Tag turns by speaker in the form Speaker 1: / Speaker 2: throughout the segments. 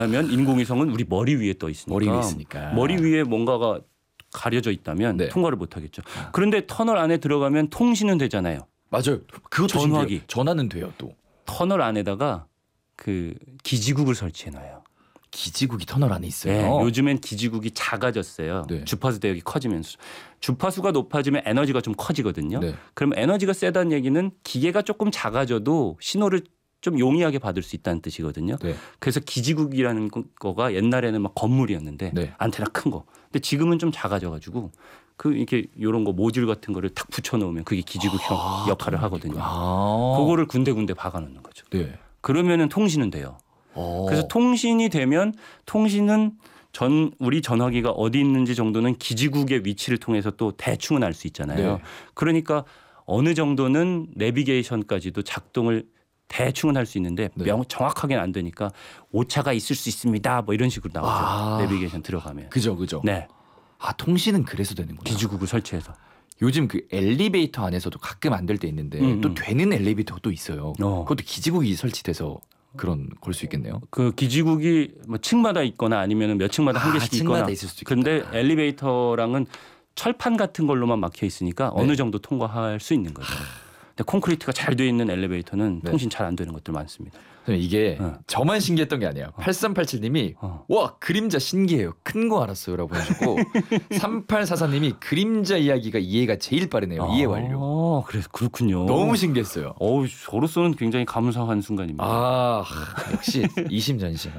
Speaker 1: 하면 인공위성은 우리 머리 위에 떠 있으니까.
Speaker 2: 머리 위에 있으니까.
Speaker 1: 머리 위에 뭔가가 가려져 있다면
Speaker 2: 네.
Speaker 1: 통과를 못 하겠죠. 그런데 터널 안에 들어가면 통신은 되잖아요.
Speaker 2: 맞아요. 그것도
Speaker 1: 전화기.
Speaker 2: 신기해요. 전화는 돼요 또.
Speaker 1: 터널 안에다가 그 기지국을 설치해 놔요.
Speaker 2: 기지국이 터널 안에 있어요.
Speaker 1: 네, 요즘엔 기지국이 작아졌어요.
Speaker 2: 네.
Speaker 1: 주파수 대역이 커지면서. 주파수가 높아지면 에너지가 좀 커지거든요.
Speaker 2: 네.
Speaker 1: 그럼 에너지가 세다는 얘기는 기계가 조금 작아져도 신호를 좀 용이하게 받을 수 있다는 뜻이거든요.
Speaker 2: 네.
Speaker 1: 그래서 기지국이라는 거가 옛날에는 막 건물이었는데
Speaker 2: 네.
Speaker 1: 안테나 큰 거. 근데 지금은 좀 작아져가지고 그 이렇게 이런 거 모듈 같은 거를 탁 붙여놓으면 그게 기지국형 역할을 하거든요. 그거를 군데군데 박아놓는 거죠.
Speaker 2: 네.
Speaker 1: 그러면은 통신은 돼요. 그래서 통신이 되면 통신은 우리 전화기가 어디 있는지 정도는 기지국의 위치를 통해서 또 대충은 알 수 있잖아요.
Speaker 2: 네.
Speaker 1: 그러니까 어느 정도는 내비게이션까지도 작동을 대충은 할 수 있는데
Speaker 2: 네.
Speaker 1: 정확하게는 안 되니까 오차가 있을 수 있습니다. 뭐 이런 식으로 나오죠. 내비게이션 들어가면.
Speaker 2: 그죠.
Speaker 1: 네.
Speaker 2: 통신은 그래서 되는구나.
Speaker 1: 기지국을 설치해서.
Speaker 2: 요즘 그 엘리베이터 안에서도 가끔 안 될 때 있는데 또 되는 엘리베이터가 또 있어요. 그것도 기지국이 설치돼서 그런 걸 수 있겠네요.
Speaker 1: 그 기지국이 뭐 층마다 있거나 아니면 몇 층마다 한 개씩 있거나.
Speaker 2: 층마다 있을 수도 있겠다.
Speaker 1: 근데 엘리베이터랑은 철판 같은 걸로만 막혀 있으니까
Speaker 2: 네.
Speaker 1: 어느 정도 통과할 수 있는 거죠. 근데 콘크리트가 잘 돼 있는 엘리베이터는
Speaker 2: 네.
Speaker 1: 통신 잘 안 되는 것들 많습니다.
Speaker 2: 이게 저만 신기했던 게 아니에요. 8387님이 와 그림자 신기해요. 큰 거 알았어요라고 해주고 3844님이 그림자 이야기가 이해가 제일 빠르네요. 이해 완료.
Speaker 1: 그래서 그렇군요.
Speaker 2: 너무 신기했어요.
Speaker 1: 저로서는 굉장히 감사한 순간입니다.
Speaker 2: 역시 이심전심.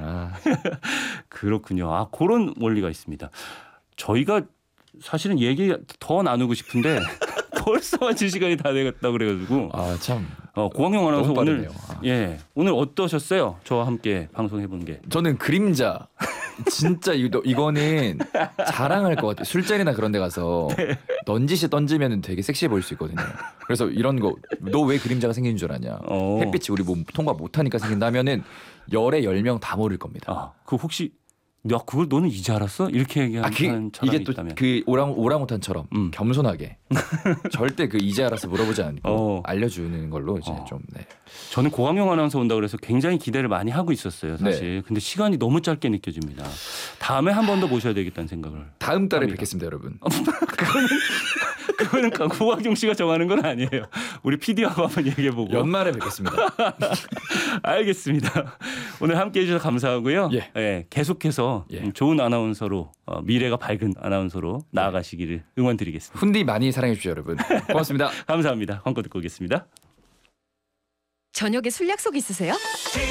Speaker 1: 그렇군요. 그런 원리가 있습니다. 저희가 사실은 얘기 더 나누고 싶은데 벌써 마칠 시간이 다 되겠다 그래가지고
Speaker 2: 참.
Speaker 1: 고광영 아나운서
Speaker 2: 너무
Speaker 1: 오늘
Speaker 2: 빠르네요.
Speaker 1: 오늘 어떠셨어요? 저와 함께 방송해본 게.
Speaker 2: 저는 그림자 진짜 이거는 자랑할 것 같아요. 술자리나 그런 데 가서 넌지시 던지면 되게 섹시해 보일 수 있거든요. 그래서 이런 거 너 왜 그림자가 생기는 줄 아냐. 햇빛이 우리 몸 통과 못하니까 생긴다면은 열에 10명 다 모를 겁니다.
Speaker 1: 그 혹시 그걸 너는 이제 알았어? 이렇게 얘기하는 사람이
Speaker 2: 이게 또
Speaker 1: 있다면.
Speaker 2: 그 오랑우탄처럼 겸손하게 절대 그 이제 알아서 물어보지 않고 알려주는 걸로 이제 좀. 네.
Speaker 1: 저는 고광영 아나운서 온다 그래서 굉장히 기대를 많이 하고 있었어요, 사실. 근데 시간이 너무 짧게 느껴집니다. 다음에 한 번 더 모셔야 되겠다는 생각을.
Speaker 2: 다음 달에 뵙겠습니다, 여러분.
Speaker 1: 그거는 고광영 씨가 정하는 건 아니에요. 우리 PD하고 한번 얘기해보고.
Speaker 2: 연말에 뵙겠습니다.
Speaker 1: 알겠습니다. 오늘 함께해 주셔서 감사하고요. 계속해서 좋은 아나운서로 미래가 밝은 아나운서로 나아가시기를 응원드리겠습니다.
Speaker 2: 훈디 많이 사랑해 주십시오, 여러분. 고맙습니다.
Speaker 1: 감사합니다. 광고 듣고 오겠습니다.
Speaker 3: 저녁에 술 약속 있으세요?